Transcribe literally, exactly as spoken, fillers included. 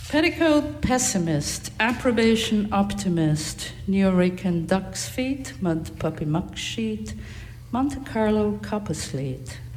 Petticoat pessimist, approbation optimist, Nuyorican duck's feet, mud puppy muck sheet, Monte Carlo copper slate,